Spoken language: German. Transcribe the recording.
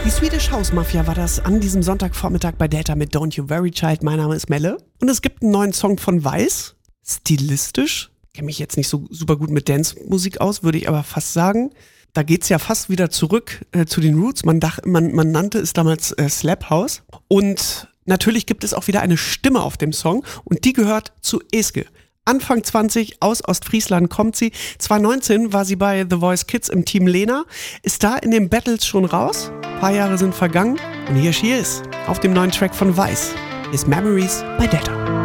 Die Swedish House Mafia war das an diesem Sonntagvormittag bei Delta mit Don't You Worry Child. Mein Name ist Melle und es gibt einen neuen Song von Weiß. Stilistisch, kenne mich jetzt nicht so super gut mit Dance-Musik aus, würde ich aber fast sagen. Da geht's ja fast wieder zurück zu den Roots. Man nannte es damals Slap House. Und natürlich gibt es auch wieder eine Stimme auf dem Song und die gehört zu Eske. Anfang 20, aus Ostfriesland kommt sie. 2019 war sie bei The Voice Kids im Team Lena, ist da in den Battles schon raus. Ein paar Jahre sind vergangen und hier she is, auf dem neuen Track von Weiß. Ist Memories bei Delta.